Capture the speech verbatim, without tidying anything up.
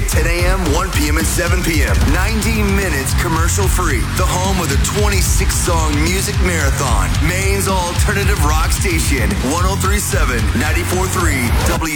ten a.m., one p.m., and seven p.m. ninety minutes commercial-free. The home of the twenty-six song music marathon. Maine's alternative rock station. one oh three point seven, ninety-four point three W